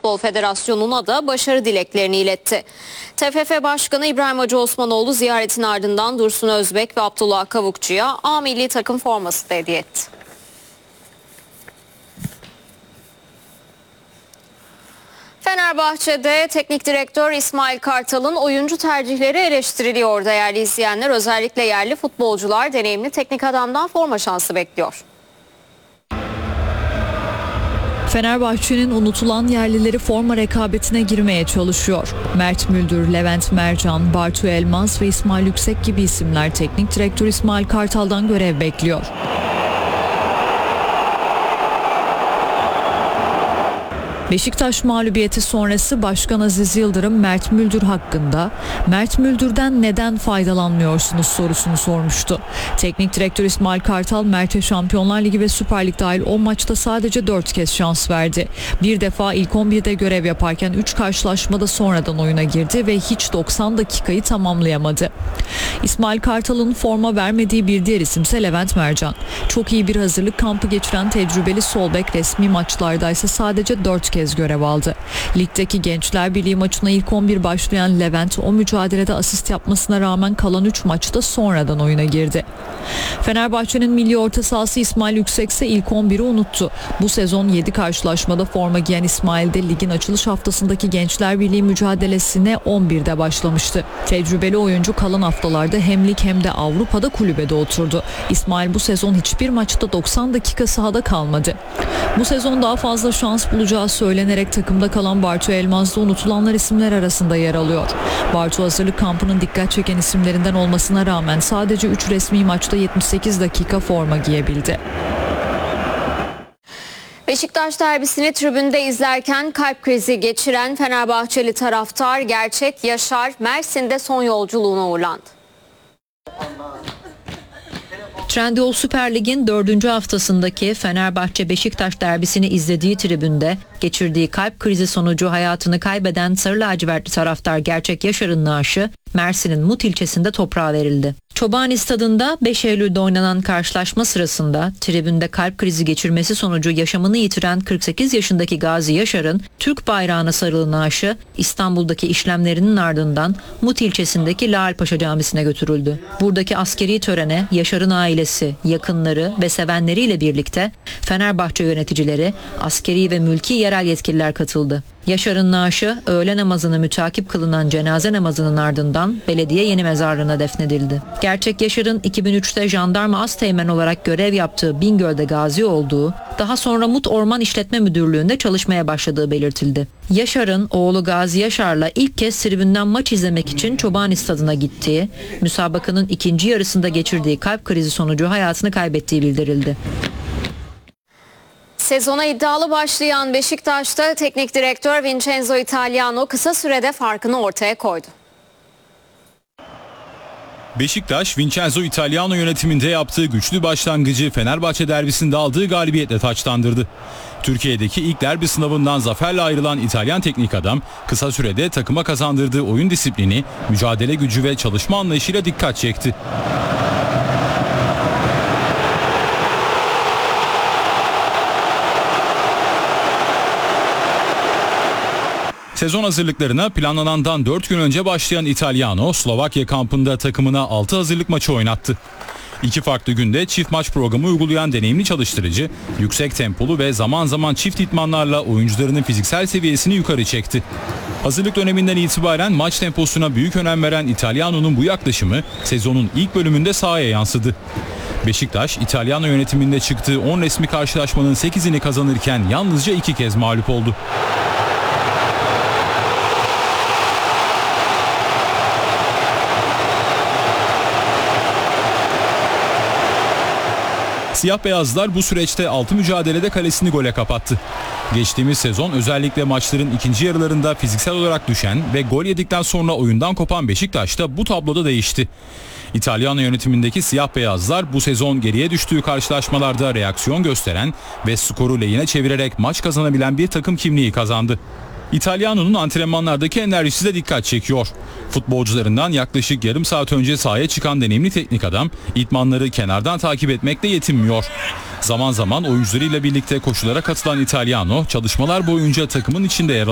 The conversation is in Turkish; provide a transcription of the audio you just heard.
Futbol Federasyonu'na da başarı dileklerini iletti. TFF Başkanı İbrahim Hacı Osmanoğlu ziyaretin ardından Dursun Özbek ve Abdullah Kavukçu'ya A milli takım forması da hediye etti. Fenerbahçe'de teknik direktör İsmail Kartal'ın oyuncu tercihleri eleştiriliyor değerli izleyenler. Özellikle yerli futbolcular deneyimli teknik adamdan forma şansı bekliyor. Fenerbahçe'nin unutulan yerlileri forma rekabetine girmeye çalışıyor. Mert Müldür, Levent Mercan, Bartu Elmaz ve İsmail Yüksek gibi isimler teknik direktör İsmail Kartal'dan görev bekliyor. Beşiktaş mağlubiyeti sonrası Başkan Aziz Yıldırım Mert Müldür hakkında "Mert Müldür'den neden faydalanmıyorsunuz?" sorusunu sormuştu. Teknik direktör İsmail Kartal Mert'e Şampiyonlar Ligi ve Süper Lig dahil 10 maçta sadece 4 kez şans verdi. Bir defa ilk 11'de görev yaparken 3 karşılaşmada sonradan oyuna girdi ve hiç 90 dakikayı tamamlayamadı. İsmail Kartal'ın forma vermediği bir diğer isimse Levent Mercan. Çok iyi bir hazırlık kampı geçiren tecrübeli sol bek resmi maçlarda ise sadece 4 kez görev aldı. Ligdeki Gençler Birliği maçına ilk 11 başlayan Levent o mücadelede asist yapmasına rağmen kalan 3 maçta sonradan oyuna girdi. Fenerbahçe'nin milli orta sahası İsmail Yüksek ise ilk 11'i unuttu. Bu sezon 7 karşılaşmada forma giyen İsmail de ligin açılış haftasındaki Gençler Birliği mücadelesine 11'de başlamıştı. Tecrübeli oyuncu kalan haftalarda hem lig hem de Avrupa'da kulübede oturdu. İsmail bu sezon hiçbir maçta 90 dakika sahada kalmadı. Bu sezon daha fazla şans bulacağı söylenerek takımda kalan Bartu Elmaz da unutulanlar isimler arasında yer alıyor. Bartu hazırlık kampının dikkat çeken isimlerinden olmasına rağmen sadece 3 resmi maçta 78 dakika forma giyebildi. Beşiktaş derbisini tribünde izlerken kalp krizi geçiren Fenerbahçeli taraftar gerçek Yaşar Mersin'de son yolculuğuna uğurlandı. Trendyol Süper Lig'in 4. haftasındaki Fenerbahçe-Beşiktaş derbisini izlediği tribünde geçirdiği kalp krizi sonucu hayatını kaybeden sarı lacivertli taraftar gerçek Yaşar'ın naaşı Mersin'in Mut ilçesinde toprağa verildi. Çobani Stadı'nda 5 Eylül'de oynanan karşılaşma sırasında tribünde kalp krizi geçirmesi sonucu yaşamını yitiren 48 yaşındaki Gazi Yaşar'ın Türk bayrağına sarılı naaşı İstanbul'daki işlemlerinin ardından Mut ilçesindeki Laalpaşa Camisi'ne götürüldü. Buradaki askeri törene Yaşar'ın ailesi, yakınları ve sevenleriyle birlikte Fenerbahçe yöneticileri, askeri ve mülki yerel yetkililer katıldı. Yaşar'ın naaşı öğle namazını mütakip kılınan cenaze namazının ardından belediye yeni mezarlığına defnedildi. Gerçek Yaşar'ın 2003'te jandarma asteğmen olarak görev yaptığı Bingöl'de gazi olduğu, daha sonra Mut Orman İşletme Müdürlüğü'nde çalışmaya başladığı belirtildi. Yaşar'ın oğlu Gazi Yaşar'la ilk kez tribünden maç izlemek için Çobani Stadı'na gittiği, müsabakanın ikinci yarısında geçirdiği kalp krizi sonucu hayatını kaybettiği bildirildi. Sezona iddialı başlayan Beşiktaş'ta teknik direktör Vincenzo Italiano kısa sürede farkını ortaya koydu. Beşiktaş, Vincenzo Italiano yönetiminde yaptığı güçlü başlangıcı Fenerbahçe derbisinde aldığı galibiyetle taçlandırdı. Türkiye'deki ilk derbi sınavından zaferle ayrılan İtalyan teknik adam kısa sürede takıma kazandırdığı oyun disiplini, mücadele gücü ve çalışma anlayışıyla dikkat çekti. Sezon hazırlıklarına planlanandan 4 gün önce başlayan Italiano, Slovakya kampında takımına 6 hazırlık maçı oynattı. 2 farklı günde çift maç programı uygulayan deneyimli çalıştırıcı, yüksek tempolu ve zaman zaman çift idmanlarla oyuncularının fiziksel seviyesini yukarı çekti. Hazırlık döneminden itibaren maç temposuna büyük önem veren Italiano'nun bu yaklaşımı sezonun ilk bölümünde sahaya yansıdı. Beşiktaş, İtalyan yönetiminde çıktığı 10 resmi karşılaşmanın 8'ini kazanırken yalnızca 2 kez mağlup oldu. Siyah beyazlar bu süreçte 6 mücadelede kalesini gole kapattı. Geçtiğimiz sezon özellikle maçların ikinci yarılarında fiziksel olarak düşen ve gol yedikten sonra oyundan kopan Beşiktaş'ta bu tabloda değişti. İtalyan yönetimindeki siyah beyazlar bu sezon geriye düştüğü karşılaşmalarda reaksiyon gösteren ve skoru lehine çevirerek maç kazanabilen bir takım kimliği kazandı. İtalyano'nun antrenmanlardaki enerjisi de dikkat çekiyor. Futbolcularından yaklaşık yarım saat önce sahaya çıkan deneyimli teknik adam idmanları kenardan takip etmekle yetinmiyor. Zaman zaman oyuncularıyla birlikte koşulara katılan İtalyano çalışmalar boyunca takımın içinde yer alıyor.